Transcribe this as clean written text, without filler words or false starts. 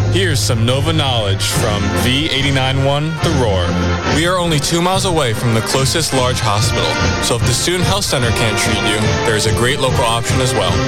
Here's some Nova knowledge from V89.1 The Roar. We are only 2 miles away from the closest large hospital, so if the Student Health Center can't treat you, there's a great local option as well.